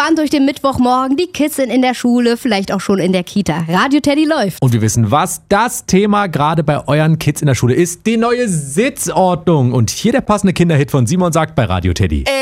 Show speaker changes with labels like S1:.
S1: entspannt durch den Mittwochmorgen. Die Kids sind in der Schule, vielleicht auch schon in der Kita. Radio Teddy läuft.
S2: Und wir wissen, was das Thema gerade bei euren Kids in der Schule ist. Die neue Sitzordnung. Und hier der passende Kinderhit von Simon Sagt bei Radio Teddy.